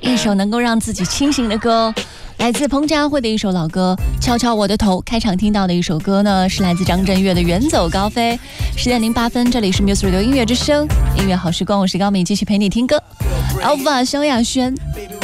一首能够让自己清醒的歌，来自彭佳慧的一首老歌《敲敲我的头》。开场听到的一首歌呢，是来自张震岳的《远走高飞》。10:08，这里是 Music Radio 音乐之声，音乐好时光，我是高敏，继续陪你听歌。Alpha 萧亚轩